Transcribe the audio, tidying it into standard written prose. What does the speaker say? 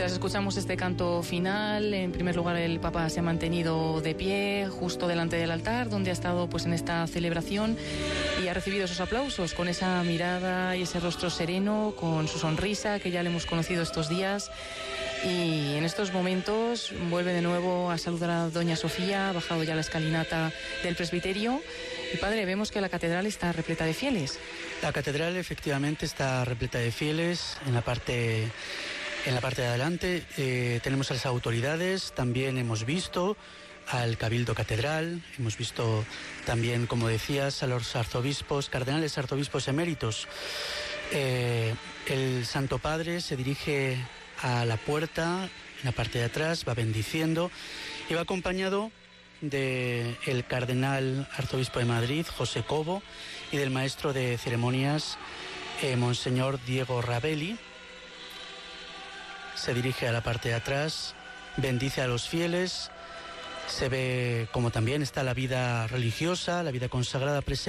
Mientras escuchamos este canto final, en primer lugar el Papa se ha mantenido de pie justo delante del altar donde ha estado pues en esta celebración y ha recibido esos aplausos con esa mirada y ese rostro sereno, con su sonrisa que ya le hemos conocido estos días. Y en estos momentos vuelve de nuevo a saludar a doña Sofía, ha bajado ya la escalinata del presbiterio. Y padre, vemos que la catedral está repleta de fieles. La catedral efectivamente está repleta de fieles. En la parte de adelante tenemos a las autoridades, también hemos visto al Cabildo Catedral, hemos visto también, como decías, a los arzobispos, cardenales arzobispos eméritos. El Santo Padre se dirige a la puerta, en la parte de atrás, va bendiciendo y va acompañado del cardenal arzobispo de Madrid, José Cobo, y del maestro de ceremonias, Monseñor Diego Rabelli. Se dirige a la parte de atrás, bendice a los fieles, se ve como también está la vida religiosa, la vida consagrada presente.